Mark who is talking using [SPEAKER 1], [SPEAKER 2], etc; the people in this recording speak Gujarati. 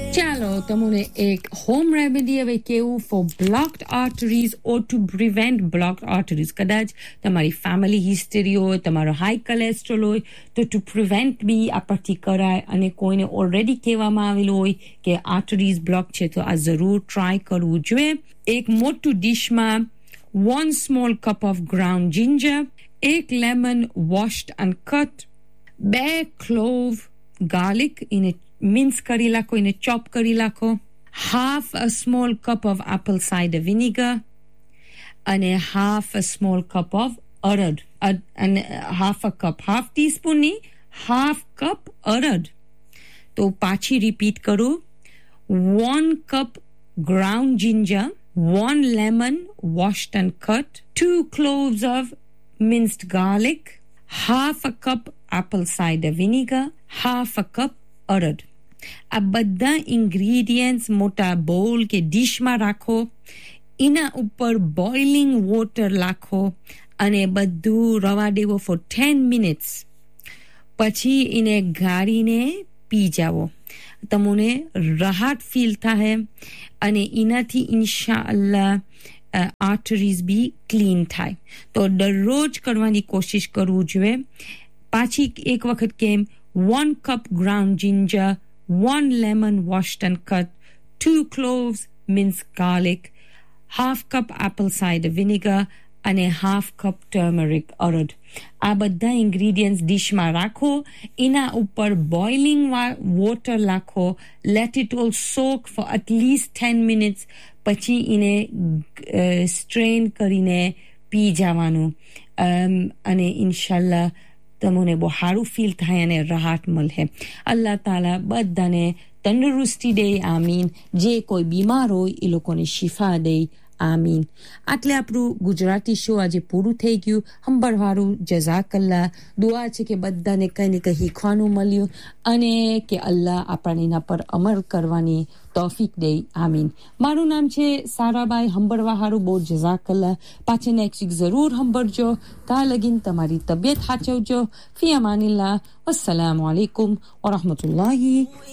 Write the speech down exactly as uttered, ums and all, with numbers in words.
[SPEAKER 1] ચાલો તમને એક હોમ રેમેડી હવે કેવું ફોર બ્લોક્ડ આર્ટરીઝ ઓર ટુ પ્રિવેન્ટ બ્લોક્ડ આર્ટરીઝ કદાચ તમારી ફેમિલી હિસ્ટરી હોય તમારો હાઈ કોલેસ્ટ્રોલ હોય તો ટુ પ્રિવેન્ટ બી આ પરથી કરાય અને કોઈને ઓલરેડી કહેવામાં આવેલું હોય કે આર્ટરીઝ બ્લોક છે તો આ જરૂર ટ્રાય કરવું જોઈએ એક મોટું ડીશમાં one small cup of ground ginger એક lemon washed and cut બે clove garlic in a mince કરી લાખો એને chop કરી લાખો half a small cup of apple cider vinegar અને half a small cup of અરદ and half a cup half teaspoon ની half cup અરદ તો પાછી રિપીટ કરું one cup ground ginger one lemon washed and cut two cloves of minced garlic half a cup apple cider vinegar half a cup અરદ આ બધા ingredients મોટા bowl કે dish માં રાખો એના ઉપર boiling water રાખો અને બધું રવા દેવો for ten minutes પછી એને ગાળીને પી જાવો તમને રાહત ફીલ થાય અને એનાથી ઇન્શાઅલ્લાહ આર્ટરીઝ બી ક્લીન થાય તો દરરોજ કરવાની કોશિશ કરવું જોઈએ પાછી એક વખત કેમ one cup ground ginger one lemon washed and cut two cloves minced garlic half cup apple cider vinegar અને half cup turmeric અરદ આ બધા ingredients dish માં રાખો એના ઉપર boiling water રાખો let it all soak for at least ten minutes પછી એને uh, strain કરીને પી જવાનું um, અને ઇન્શાલ્લાહ તમને બહુ સારું ફીલ થાય અને રાહત મળે અલ્લાહ તાલા બધાને તંદુરસ્તી દે આમીન જે કોઈ બીમાર હોય એ લોકોને શિફા દે આમીન આટલે આપણું ગુજરાતી શો આજે પૂરું થઈ ગયું હંબરવાળું જઝાકલ્લા દુઆ છે કે બધાને કંઈ ને કંઈ શીખવાનું મળ્યું અને કે અલ્લાહ આપણને એના પર અમલ કરવાની તૌફીક દે આમીન મારું નામ છે સારાબાઈ હંબરવાળું બહુ જઝાકલ્લા પાછે નેક્સ્ટ વીક જરૂર હંબરજો તા લગીન તમારી તબિયત સાચવજો ફી અમાનિલ્લાહ અસ્સલામુ અલૈકુમ વરહમતુલ્લાહી